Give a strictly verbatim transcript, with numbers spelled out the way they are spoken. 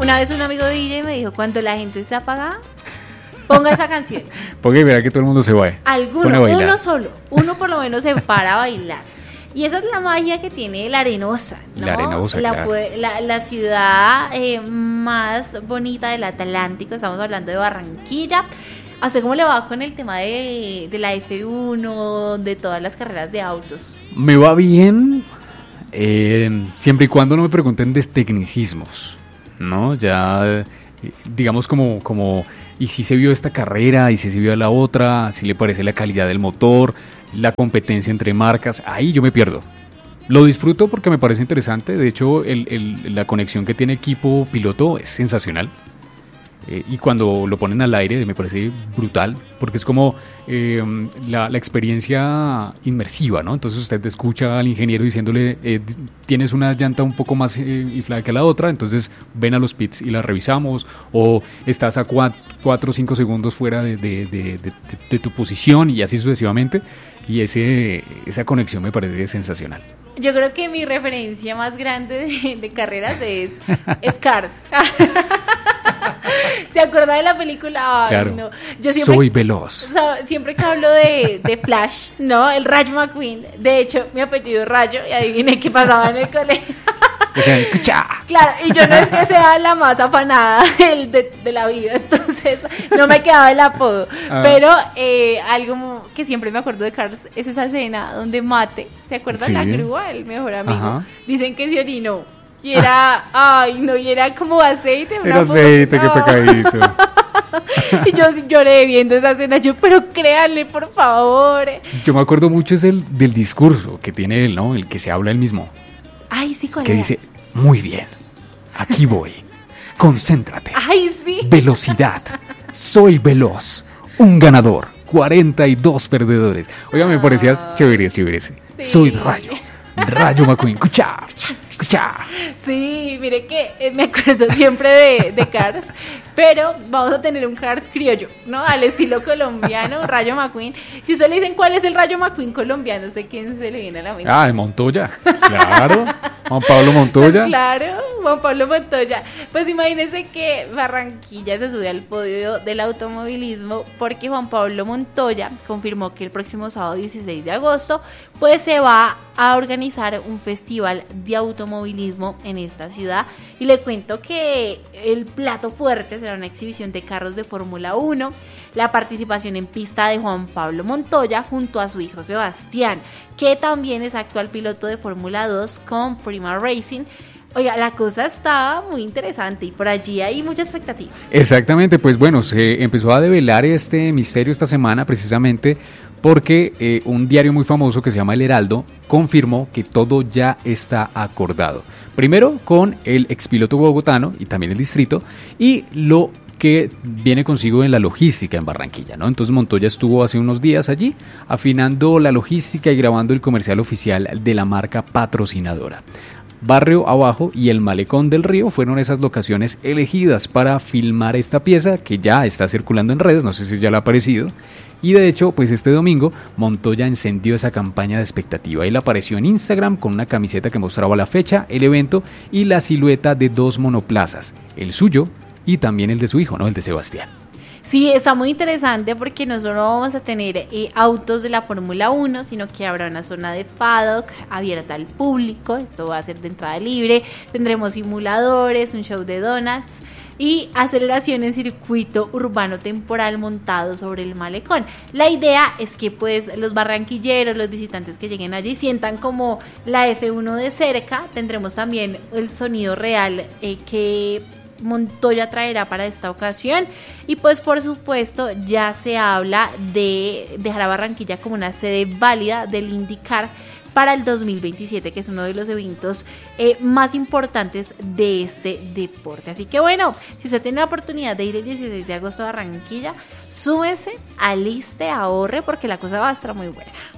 Una vez un amigo D J me dijo, cuando la gente está apagada, ponga esa canción. Porque verá que todo el mundo se va. Alguno, uno solo, uno por lo menos se para a bailar. Y esa es la magia que tiene la Arenosa, ¿no? La Arenosa, la, claro. la, la ciudad eh, más bonita del Atlántico, estamos hablando de Barranquilla. ¿A usted cómo le va con el tema de, de la F uno, de todas las carreras de autos? Me va bien, eh, siempre y cuando no me pregunten de tecnicismos, ¿no? Ya, digamos como, como, ¿y si se vio esta carrera? ¿Y si se vio la otra? ¿Si le parece la calidad del motor? La competencia entre marcas, ahí yo me pierdo. Lo disfruto porque me parece interesante. De hecho, el, el, la conexión que tiene equipo-piloto es sensacional. Eh, y cuando lo ponen al aire me parece brutal, porque es como eh, la, la experiencia inmersiva, ¿no? Entonces usted escucha al ingeniero diciéndole, eh, tienes una llanta un poco más eh, inflada que la otra, entonces ven a los pits y la revisamos, o estás a cuatro o cinco segundos fuera de, de, de, de, de, de tu posición, y así sucesivamente, y ese, esa conexión me parece sensacional. Yo creo que mi referencia más grande de, de carreras es, es Cars. ¿Se acuerda de la película? Ay, claro. No. Yo siempre, soy veloz. O sea, siempre que hablo de, de Flash, ¿no? El Rayo McQueen. De hecho, mi apellido es Rayo y adiviné qué pasaba en el colegio. O sea, escucha. Claro, y yo no es que sea la más afanada de, de, de la vida, entonces no me quedaba el apodo. Ah. Pero eh, algo que siempre me acuerdo de Cars es esa escena donde Mate, ¿se acuerdan? Sí. La grúa, el mejor amigo. Ajá. Dicen que se orinó. Y era, ay, no, y era como aceite. Era aceite, qué pecadito. Y yo lloré viendo esa escena, yo, pero créanle, por favor. Yo me acuerdo mucho es el del discurso que tiene él, ¿no? El que se habla él mismo. Ay, sí, ¿cuál Que era? dice, muy bien, aquí voy, concéntrate. Ay, sí. Velocidad, soy veloz, un ganador, cuarenta y dos perdedores. Oiga, me parecía ah, chévere, chévere. Sí. Soy Rayo. Rayo McQueen, escucha, escucha. Sí, mire que eh, me acuerdo siempre de, de Cars, pero vamos a tener un Cars criollo, ¿no? Al estilo colombiano, Rayo McQueen. Si ustedes le dicen cuál es el Rayo McQueen colombiano, sé quién se le viene a la mente. Ah, de Montoya, claro. Juan Pablo Montoya. Pues claro, Juan Pablo Montoya. Pues imagínense que Barranquilla se sube al podio del automovilismo porque Juan Pablo Montoya confirmó que el próximo sábado dieciséis de agosto pues se va a organizar un festival de automovilismo en esta ciudad, y le cuento que el plato fuerte será una exhibición de carros de Fórmula uno, la participación en pista de Juan Pablo Montoya junto a su hijo Sebastián, que también es actual piloto de Fórmula dos con Prima Racing. Oiga, la cosa está muy interesante y por allí hay mucha expectativa. Exactamente, pues bueno, se empezó a develar este misterio esta semana precisamente porque eh, un diario muy famoso que se llama El Heraldo confirmó que todo ya está acordado. Primero con el expiloto bogotano y también el distrito, y lo que viene consigo en la logística en Barranquilla, ¿no? Entonces Montoya estuvo hace unos días allí afinando la logística y grabando el comercial oficial de la marca patrocinadora. Barrio Abajo y el Malecón del Río fueron esas locaciones elegidas para filmar esta pieza que ya está circulando en redes, no sé si ya le ha aparecido. Y de hecho, pues este domingo Montoya encendió esa campaña de expectativa. Él apareció en Instagram con una camiseta que mostraba la fecha, el evento y la silueta de dos monoplazas, el suyo y también el de su hijo, ¿no? El de Sebastián. Sí, está muy interesante porque no solo vamos a tener eh, autos de la Fórmula uno, sino que habrá una zona de paddock abierta al público. Esto va a ser de entrada libre. Tendremos simuladores, un show de donuts y aceleración en circuito urbano temporal montado sobre el malecón. La idea es que pues los barranquilleros, los visitantes que lleguen allí sientan como la F uno de cerca. Tendremos también el sonido real eh, que Montoya traerá para esta ocasión, y pues por supuesto ya se habla de dejar a Barranquilla como una sede válida del IndyCar para el dos mil veintisiete, que es uno de los eventos eh, más importantes de este deporte. Así que bueno, si usted tiene la oportunidad de ir el dieciséis de agosto a Barranquilla, súbese, aliste, ahorre, porque la cosa va a estar muy buena.